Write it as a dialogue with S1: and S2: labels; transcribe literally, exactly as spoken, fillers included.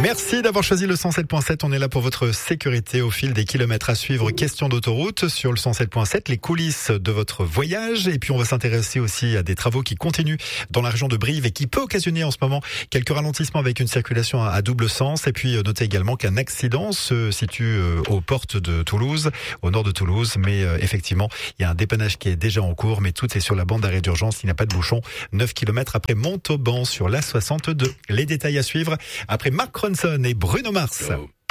S1: Merci d'avoir choisi le cent sept point sept. On est là pour votre sécurité au fil des kilomètres à suivre. Question d'autoroute sur le cent sept point sept, les coulisses de votre voyage. Et puis on va s'intéresser aussi à des travaux qui continuent dans la région de Brive et qui peut occasionner en ce moment quelques ralentissements avec une circulation à double sens. Et puis notez également qu'un accident se situe aux portes de Toulouse, au nord de Toulouse. Mais effectivement, il y a un dépannage qui est déjà en cours, mais tout est sur la bande d'arrêt d'urgence. Il n'y a pas de bouchon. neuf kilomètres après Montauban sur l'A soixante-deux. Les détails à suivre après Mark Ronson et Bruno Mars.
S2: Ciao.